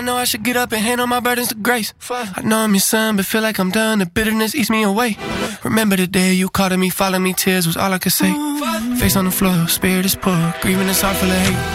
I know I should get up and handle my burdens to grace. I know I'm your son, but feel like I'm done. The bitterness eats me away. Remember the day you called me, followed me, tears was all I could say. Face on the floor, spirit is poor, grieving is heart full of hate.